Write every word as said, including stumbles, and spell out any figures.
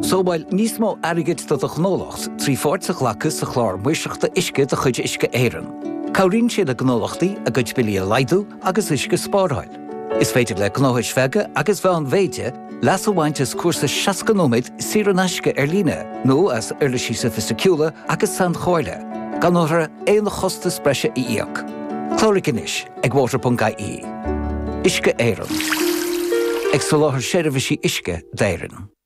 Sóbáil níos mó airgid do do gnólacht trí fórtach lachas a chlár muiseachta isce de chuid isce éireann. Cabhríonn siad a gnólachtaí a gcuid bilí a laidú agus isce spáráil. Is féidir le gnóthais feige agus bheith an bhéide leas a bhaintes cuasa seascanóid siar an aisce ar líne nó as ar le síosa fisiciúla agus san chóirle, gan nóthra éon chosta spreise i íoc. Clóric inis ag water dot I E. Isce éireann. Ag soláthar séirbhísí isce d'éireann.